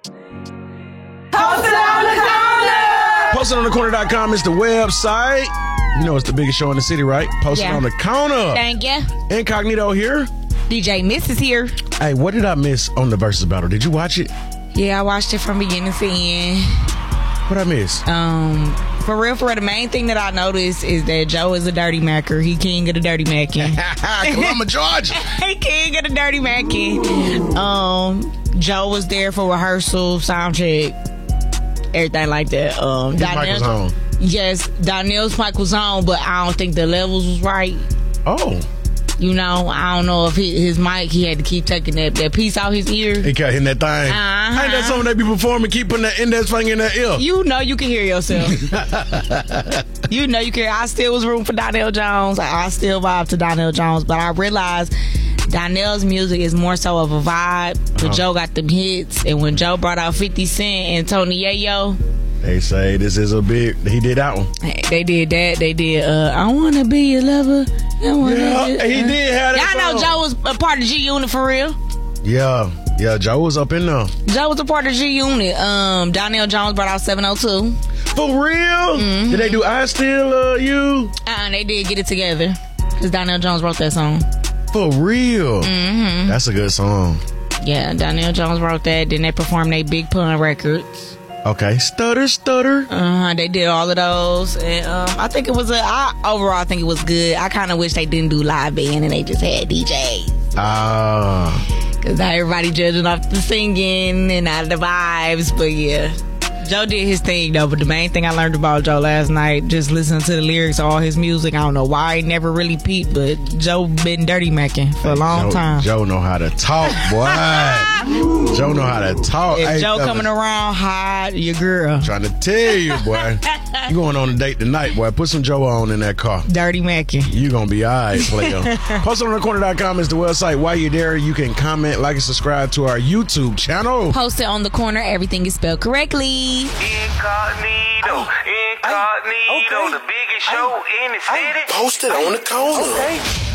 Posted on the Corner! PostedOnTheCorner.com is the website. You know it's the biggest show in the city, right? Posted on the Corner. Thank you. Incognito here. DJ Miss is here. Hey, what did I miss on the Versus Battle? Did you watch it? Yeah, I watched it from beginning to end. What I miss? For real, the main thing that I noticed is that Joe is a dirty macker. He king of the dirty macking. Columbia, Georgia. He king of the dirty macking. Joe was there for rehearsal, sound check, everything like that. Mike was on. Yes, Donnell's mic was on, but I don't think the levels was right. Oh. You know, I don't know if his mic, he had to keep taking that piece out his ear. He kept hitting that thing. Ain't that something they be performing, keep putting that index finger in that ear? You know you can hear yourself. You know you can. I still was rooting for Donnell Jones. I still vibe to Donnell Jones, but I realized Donnell's music is more so of a vibe, but Joe got them hits, and when Joe brought out 50 Cent and Tony Yayo, they say this is a big. He did that one. They did that. They did. I wanna be your lover. He did have that. Y'all know Joe was a part of G Unit for real. Yeah, Joe was up in there. Joe was a part of G Unit. Donnell Jones brought out 702. For real? Mm-hmm. Did they do I Still You? They did Get It Together. Because Donnell Jones wrote that song. For real? Mm-hmm. That's a good song. Yeah, Donnell Jones wrote that. Then they performed their Big Pun records. Okay, Stutter. They did all of those, and I think it was overall I think it was good. I kind of wish they didn't do live band and they just had DJs. Because now everybody judging off the singing and out of the vibes, but yeah. Joe did his thing though, but the main thing I learned about Joe last night, just listening to the lyrics of all his music, I don't know why he never really peeped, but Joe been dirty macking for a long time. Joe know how to talk, boy. Joe know how to talk. If Joe coming around, hide your girl. I'm trying to tell you, boy. You going on a date tonight, boy. Put some Joe on in that car. Dirty macking. You gonna be alright, player. PostedOnTheCorner.com is the website. While you're there, you can comment, like, and subscribe to our YouTube channel. Posted on the Corner. Everything is spelled correctly. Incognito, the biggest show in the city. Posted on the Corner. Okay.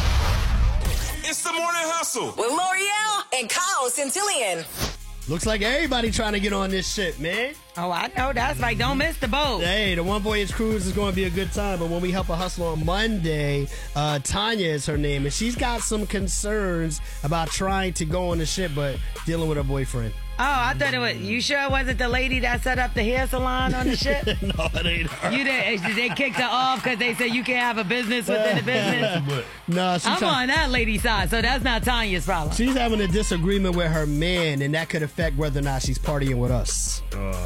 It's the Morning Hustle with L'Oreal and Kyle Centillion. Looks like everybody trying to get on this shit, man. Oh, I know. That's right. Don't miss the boat. Hey, the One Voyage Cruise is going to be a good time, but when we help a hustler on Monday, Tanya is her name, and she's got some concerns about trying to go on the ship, but dealing with her boyfriend. Oh, I thought it was. You sure it wasn't the lady that set up the hair salon on the ship? No, it ain't her. They kicked her off because they said you can't have a business within a business. No, I'm on that lady's side, so that's not Tanya's problem. She's having a disagreement with her man, and that could affect whether or not she's partying with us. Bump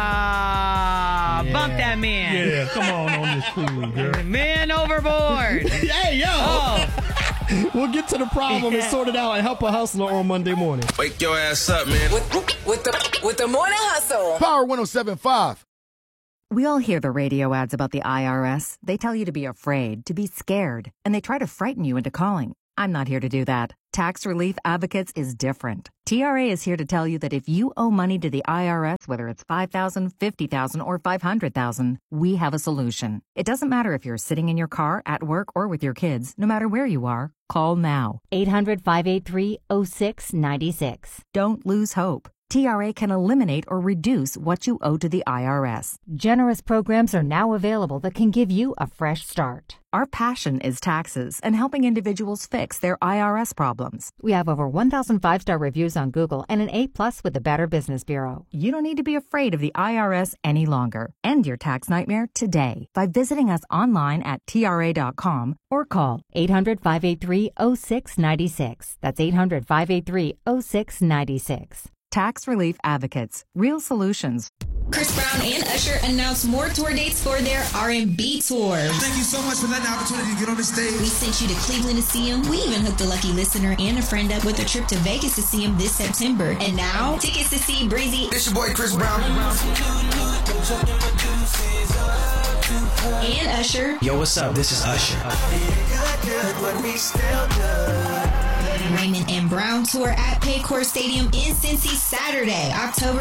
that man. Yeah, come on this cruise, girl. Man overboard. Hey, yo. Oh. We'll get to the problem and sort it out and help a hustler on Monday morning. Wake your ass up, man. With the Morning Hustle. Power 107.5. We all hear the radio ads about the IRS. They tell you to be afraid, to be scared, and they try to frighten you into calling. I'm not here to do that. Tax Relief Advocates is different. TRA is here to tell you that if you owe money to the IRS, whether it's $5,000, $50,000, or $500,000, we have a solution. It doesn't matter if you're sitting in your car, at work, or with your kids. No matter where you are, call now. 800-583-0696. Don't lose hope. TRA can eliminate or reduce what you owe to the IRS. Generous programs are now available that can give you a fresh start. Our passion is taxes and helping individuals fix their IRS problems. We have over 1,000 5-star reviews on Google and an A+ with the Better Business Bureau. You don't need to be afraid of the IRS any longer. End your tax nightmare today by visiting us online at TRA.com or call 800-583-0696. That's 800-583-0696. Tax Relief Advocates. Real solutions. Chris Brown and Usher announced more tour dates for their R&B tour. Thank you so much for that opportunity to get on the stage. We sent you to Cleveland to see him. We even hooked a lucky listener and a friend up with a trip to Vegas to see him this September. And now, tickets to see Breezy. It's your boy Chris Brown. And Usher. Yo, what's up? This is Usher. Raymond and Brown tour at Paycor Stadium in Cincy Saturday, October